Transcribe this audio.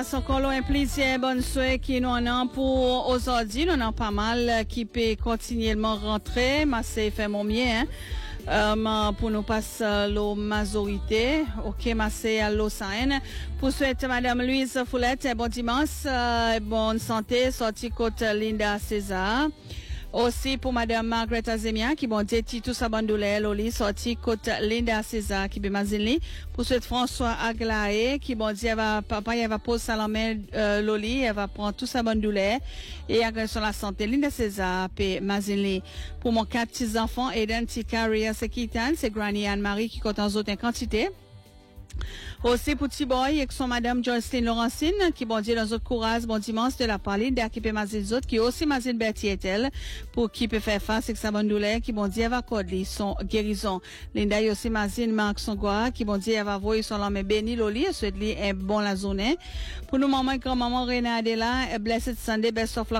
Encore un plaisir, bonne soirée qui nous en a pour aujourd'hui. Nous en avons pas mal qui peut continuellement rentrer. Mais c'est fait mon mieux, pour nous passer la majorité. Ok, mais c'est à l'Océan. Pour souhaiter Madame Louise Foulette, bon dimanche, bonne santé, sortie côte Linda César. Aussi pour Madame Margaret Azemia qui bon dit tout sa bandoulé loli sorti côte Linda César qui bemazili pour ce François Aglaé qui bon dit elle va papa elle va poser sa main loli elle va prendre tout sa bandoulé et sur la santé Linda César pe mazili pour mon quatre petits enfants Eden Tikaria Sekitan c'est Granny Anne-Marie qui compte en autres quantité. Aussi pour Tiboy avec son Madame Jocelyn Laurentine qui bon Dieu dans autres courage bon dimanche de la parler d'équiper mazine autres qui aussi mazine Bertietel pour qui peut faire face avec sa bonne douleur qui bon Dieu va accorder son guérison. Linda aussi mazine Marc Songwa qui bon Dieu va voir son l'homme béni loli et souhaite lui un bon la journée. Pour nous maman grand maman René Adela blessed Sunday best of luck